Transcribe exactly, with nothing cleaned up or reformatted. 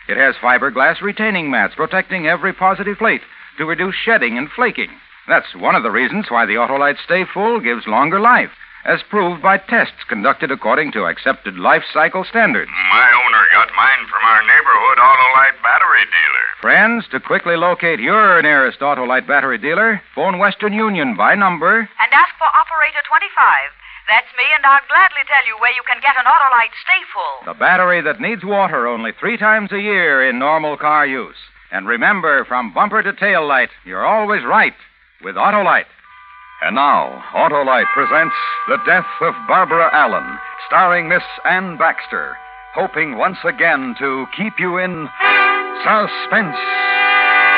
It has fiberglass retaining mats protecting every positive plate to reduce shedding and flaking. That's one of the reasons why the Autolite Stay Full gives longer life, as proved by tests conducted according to accepted life cycle standards. My owner got mine from our neighborhood Autolite battery dealer. Friends, to quickly locate your nearest Autolite battery dealer, phone Western Union by number and ask for operator twenty-five. That's me, and I'll gladly tell you where you can get an Autolite Stay Full. the battery that needs water only three times a year in normal car use. And remember, from bumper to tail light, you're always right with Autolite. And now, Autolite presents The Death of Barbara Allen, starring Miss Ann Baxter, hoping once again to keep you in suspense.